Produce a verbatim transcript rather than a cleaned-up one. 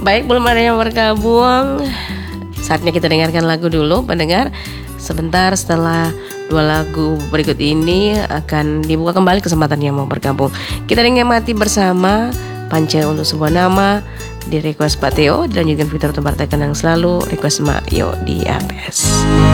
Baik, belum ada yang bergabung. Saatnya kita dengarkan lagu dulu, pendengar. Sebentar setelah dua lagu berikut ini akan dibuka kembali kesempatan yang mau bergabung. Kita nikmati bersama Panca untuk Sebuah Nama di request Pak Theo, dan juga Victor Tumpartekan yang selalu request Mak Yo di A P S.